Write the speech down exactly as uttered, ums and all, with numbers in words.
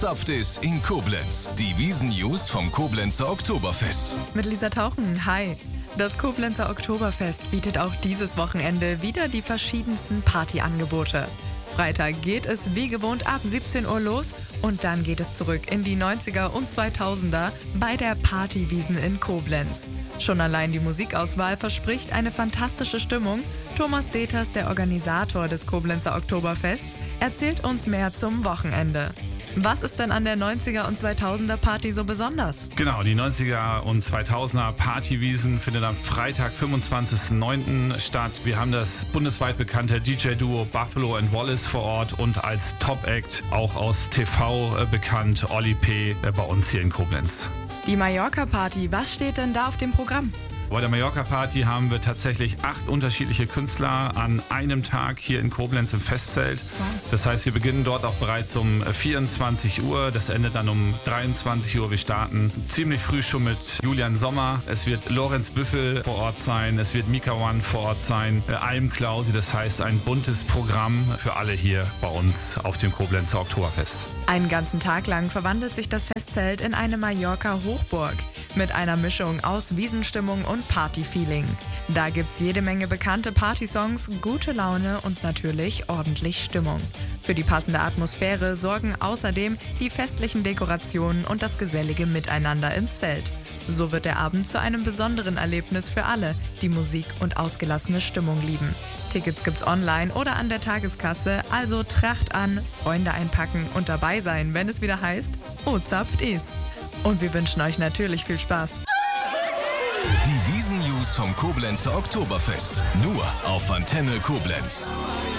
zapft es in Koblenz? Die Wiesn-News vom Koblenzer Oktoberfest. Mit Lisa Tauchen, hi. Das Koblenzer Oktoberfest bietet auch dieses Wochenende wieder die verschiedensten Partyangebote. Freitag geht es wie gewohnt ab siebzehn Uhr los und dann geht es zurück in die neunziger und zweitausender bei der Partywiesn in Koblenz. Schon allein die Musikauswahl verspricht eine fantastische Stimmung. Thomas Deters, der Organisator des Koblenzer Oktoberfests, erzählt uns mehr zum Wochenende. Was ist denn an der neunziger und zweitausender Party so besonders? Genau, die neunziger und zweitausender Partywiesn findet am Freitag, fünfundzwanzigsten neunten statt. Wir haben das bundesweit bekannte D J-Duo Buffalo and Wallace vor Ort und als Top-Act auch aus T V bekannt Olli P. bei uns hier in Koblenz. Die Mallorca-Party, was steht denn da auf dem Programm? Bei der Mallorca-Party haben wir tatsächlich acht unterschiedliche Künstler an einem Tag hier in Koblenz im Festzelt. Das heißt, wir beginnen dort auch bereits um vierundzwanzig Uhr. Das endet dann um dreiundzwanzig Uhr. Wir starten ziemlich früh schon mit Julian Sommer. Es wird Lorenz Büffel vor Ort sein. Es wird Mika One vor Ort sein. Alm Klausi. Das heißt, ein buntes Programm für alle hier bei uns auf dem Koblenzer Oktoberfest. Einen ganzen Tag lang verwandelt sich das Festzelt in eine Mallorca-Hochburg. Mit einer Mischung aus Wiesenstimmung und Partyfeeling. Da gibt's jede Menge bekannte Partysongs, gute Laune und natürlich ordentlich Stimmung. Für die passende Atmosphäre sorgen außerdem die festlichen Dekorationen und das gesellige Miteinander im Zelt. So wird der Abend zu einem besonderen Erlebnis für alle, die Musik und ausgelassene Stimmung lieben. Tickets gibt's online oder an der Tageskasse, also Tracht an, Freunde einpacken und dabei sein, wenn es wieder heißt, oh zapft is. Und wir wünschen euch natürlich viel Spaß. Die Wiesn-News vom Koblenzer Oktoberfest. Nur auf Antenne Koblenz.